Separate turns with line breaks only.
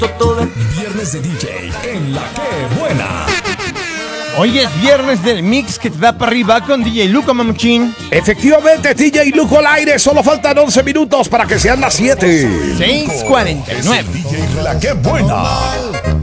Viernes de DJ en La Que Buena.
Hoy es viernes del mix que te da para arriba con DJ Luco Mamuchín.
Efectivamente, DJ Luco al aire. Solo faltan 11 minutos para que sean las 7.
6:49.
DJ La Que Buena.